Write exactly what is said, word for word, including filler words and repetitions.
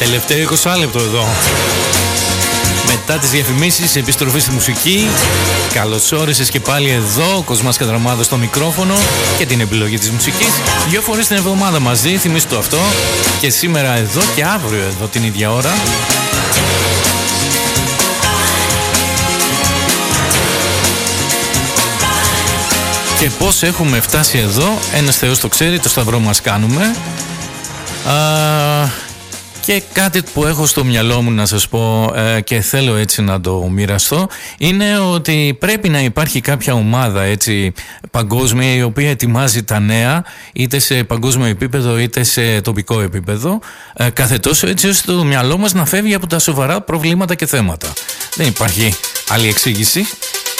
Τελευταίο είκοσι λεπτό εδώ. Μετά τις διαφημίσεις, επιστροφή στη μουσική. Καλώς όρισες και πάλι εδώ, ο Κοσμάς Κατραμάδος στο μικρόφωνο και την επιλογή της μουσικής. Δύο φορές την εβδομάδα μαζί, θυμίσου το αυτό. Και σήμερα εδώ και αύριο εδώ την ίδια ώρα. Και πώς έχουμε φτάσει εδώ, ένας Θεός το ξέρει, το σταυρό μας κάνουμε. Α, και κάτι που έχω στο μυαλό μου να σας πω ε, και θέλω έτσι να το μοιραστώ, είναι ότι πρέπει να υπάρχει κάποια ομάδα έτσι παγκόσμια, η οποία ετοιμάζει τα νέα είτε σε παγκόσμιο επίπεδο είτε σε τοπικό επίπεδο, ε, κάθε τόσο, έτσι ώστε το μυαλό μας να φεύγει από τα σοβαρά προβλήματα και θέματα. Δεν υπάρχει άλλη εξήγηση.